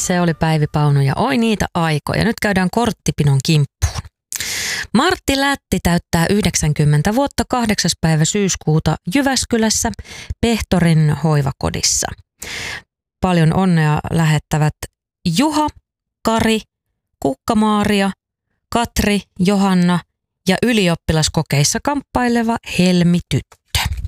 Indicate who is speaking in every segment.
Speaker 1: Se oli Päivi Pauno ja oi niitä aikoja. Nyt käydään korttipinon kimppuun. Martti Lätti täyttää 90 vuotta 8. päivä syyskuuta Jyväskylässä Pehtorin hoivakodissa. Paljon onnea lähettävät Juha, Kari, Kukka-Maaria, Katri, Johanna ja ylioppilaskokeissa kamppaileva Helmi-tyttö.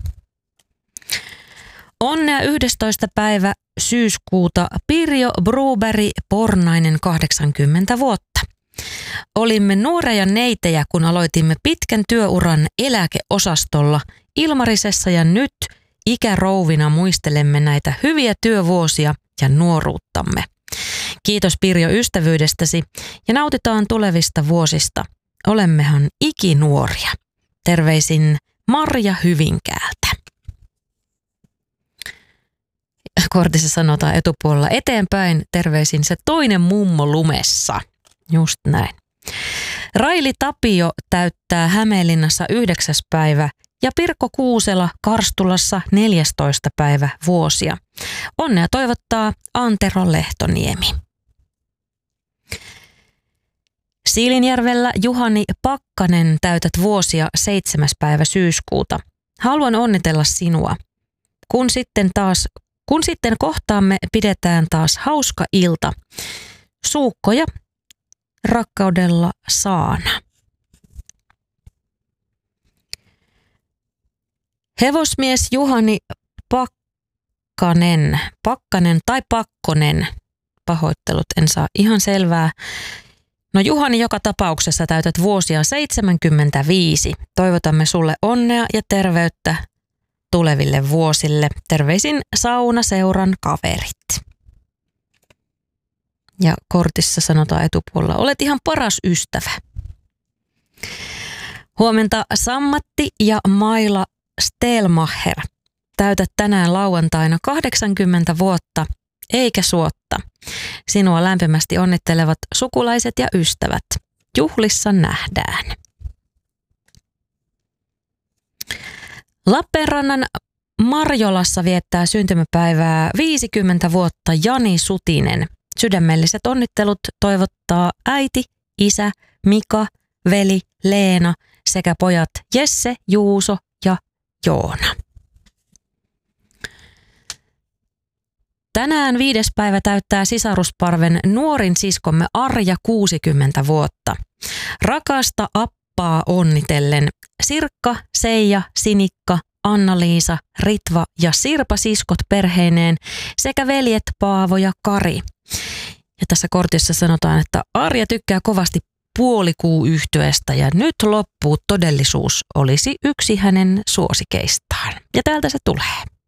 Speaker 1: Onnea 11. päivä syyskuuta Pirjo Bruberg Pornainen 80 vuotta. Olimme nuoria neitejä, kun aloitimme pitkän työuran eläkeosastolla Ilmarisessa ja nyt ikärouvina muistelemme näitä hyviä työvuosia ja nuoruuttamme. Kiitos Pirjo ystävyydestäsi ja nautitaan tulevista vuosista. Olemmehan ikinuoria. Terveisin Marja Hyvinkäältä. Kortissa sanotaan etupuolella eteenpäin. Terveisin se toinen mummo lumessa. Just näin. Raili Tapio täyttää Hämeenlinnassa 9. päivä ja Pirkko Kuusela Karstulassa 14. päivä vuosia. Onnea toivottaa Antero Lehtoniemi. Siilinjärvellä Juhani Pakkanen täytät vuosia 7. päivä syyskuuta. Haluan onnitella sinua. Kun sitten kohtaamme, pidetään taas hauska ilta. Suukkoja rakkaudella Saana. Hevosmies Juhani Pakkanen tai Pakkonen. Pahoittelut, en saa ihan selvää. No Juhani, joka tapauksessa täytät vuosia 75. Toivotamme sulle onnea ja terveyttä tuleville vuosille. Terveisin saunaseuran kaverit. Ja kortissa sanotaan etupuolella, olet ihan paras ystävä. Huomenta Sammatti ja Maila Stelmacher. Täytät tänään lauantaina 80 vuotta, eikä suotta. Sinua lämpimästi onnittelevat sukulaiset ja ystävät. Juhlissa nähdään. Lappeenrannan Marjolassa viettää syntymäpäivää 50 vuotta Jani Sutinen. Sydämelliset onnittelut toivottaa äiti, isä, Mika, veli, Leena sekä pojat Jesse, Juuso ja Joona. Tänään 5. päivä täyttää sisarusparven nuorin siskomme Arja 60 vuotta. Rakasta appaa onnitellen Sirkka, Seija, Sinikka, Anna-Liisa, Ritva ja Sirpa siskot perheineen sekä veljet Paavo ja Kari. Ja tässä kortissa sanotaan, että Arja tykkää kovasti puolikuuyhtyeestä ja nyt loppuu todellisuus olisi yksi hänen suosikeistaan. Ja täältä se tulee.